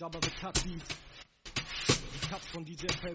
Jabba the Cut Beat. Die Cuts von DJ